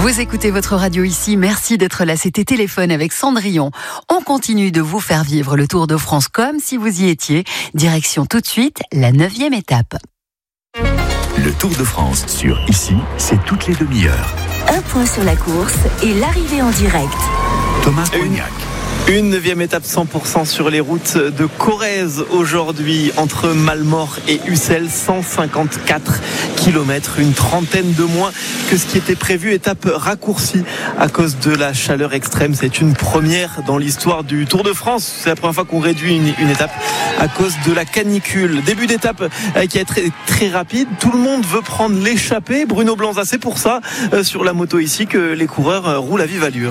Vous écoutez votre radio ici, merci d'être là, c'était Téléphone avec Cendrillon. On continue de vous faire vivre le Tour de France comme si vous y étiez. Direction tout de suite, la 9e étape. Le Tour de France sur Ici, c'est toutes les demi-heures. Un point sur la course et l'arrivée en direct. Thomas Cognac. Une 9e étape 100% sur les routes de Corrèze aujourd'hui entre Malmort et Ussel, 154 km, une trentaine de moins que ce qui était prévu. Étape raccourcie à cause de la chaleur extrême. C'est une première dans l'histoire du Tour de France. C'est la première fois qu'on réduit une étape à cause de la canicule. Début d'étape qui est très, très rapide. Tout le monde veut prendre l'échappée. Bruno Blanza, c'est pour ça sur la moto ici que les coureurs roulent à vive allure.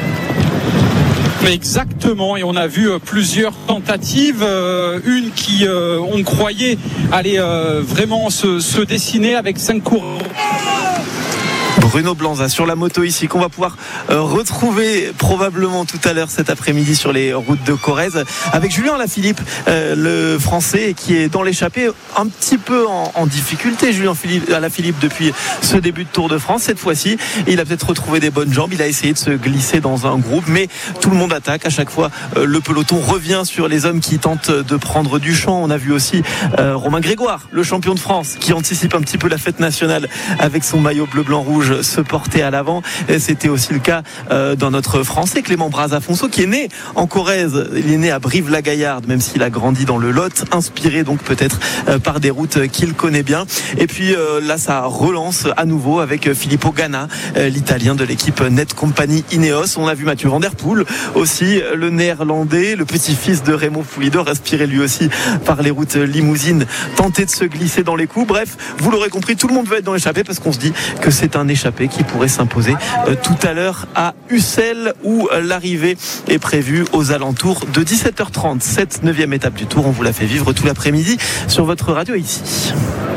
Exactement, et on a vu plusieurs tentatives, une qui on croyait allait vraiment se dessiner avec 5 coureurs. Bruno Blanza sur la moto ici qu'on va pouvoir retrouver probablement tout à l'heure cet après-midi sur les routes de Corrèze avec Julien Alaphilippe, le français qui est dans l'échappée un petit peu en difficulté. Julien Alaphilippe depuis ce début de Tour de France, cette fois-ci il a peut-être retrouvé des bonnes jambes, il a essayé de se glisser dans un groupe, mais tout le monde attaque à chaque fois. Le peloton revient sur les hommes qui tentent de prendre du champ. On a vu aussi Romain Grégoire, le champion de France, qui anticipe un petit peu la fête nationale avec son maillot bleu-blanc-rouge, se porter à l'avant. Et c'était aussi le cas d'un notre français Clément Brazafonso qui est né en Corrèze. Il est né à Brive-la-Gaillarde, même s'il a grandi dans le Lot, inspiré donc peut-être par des routes qu'il connaît bien. Et puis là ça relance à nouveau avec Filippo Ganna, l'italien de l'équipe Net Company Ineos. On a vu Mathieu Van Der Poel aussi, le néerlandais, le petit-fils de Raymond Poulidor, inspiré lui aussi par les routes limousines, tenter de se glisser dans les coups. Bref, vous l'aurez compris, tout le monde veut être dans l'échappée parce qu'on se dit que c'est un échappé qui pourrait s'imposer tout à l'heure à Ussel où l'arrivée est prévue aux alentours de 17h30. Cette 9e étape du Tour, on vous la fait vivre tout l'après-midi sur votre radio ici.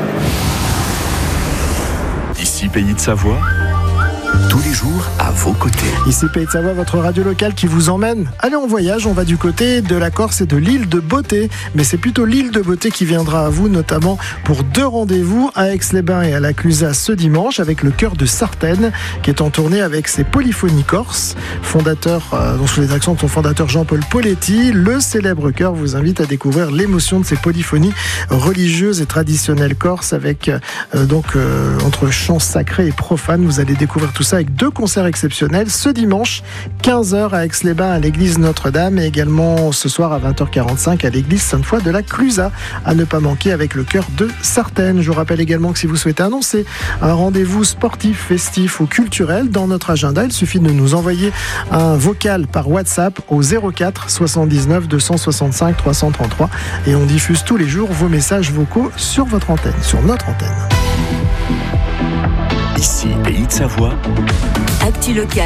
Ici, Pays de Savoie. Tous les jours à vos côtés. Ici Pays de Savoie, votre radio locale qui vous emmène. Allez en voyage, on va du côté de la Corse et de l'île de Beauté. Mais c'est plutôt l'île de Beauté qui viendra à vous, notamment pour 2 rendez-vous à Aix-les-Bains et à la Clusaz ce dimanche avec le chœur de Sartène qui est en tournée avec ses polyphonies corses. Fondateur, sous les directions de son fondateur Jean-Paul Poletti, le célèbre chœur vous invite à découvrir l'émotion de ces polyphonies religieuses et traditionnelles corses avec entre chants sacrés et profanes. Vous allez découvrir tout ça avec 2 concerts exceptionnels ce dimanche 15h à Aix-les-Bains à l'église Notre-Dame et également ce soir à 20h45 à l'église Sainte-Foy de la Clusaz, à ne pas manquer avec le chœur de Sartène. Je vous rappelle également que si vous souhaitez annoncer un rendez-vous sportif, festif ou culturel dans notre agenda, il suffit de nous envoyer un vocal par WhatsApp au 04 79 265 333 et on diffuse tous les jours vos messages vocaux sur votre antenne, sur notre antenne. Ici, Pays de Savoie. Actu local.